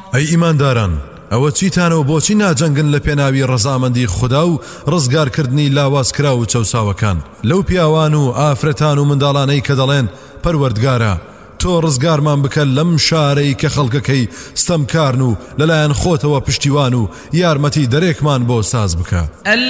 ئەی ئیمانداران ئەوە چیتانە و بۆچی ناجەنگن لە پێناوی ڕەزامەندی خوددا و ڕزگارکردنی لاوازکرا و چەوساوەکان لەو پیاوان و ئافرەتان و منداڵانەی کە دەڵێن پەروەردگارە تۆ ڕزگارمان بکە لەم شارەی کە خەڵکەکەی ستەمکارن و لەلایەن خۆتەوە پشتیوان و یارمەتی دەرێکمان بۆ ساز بکە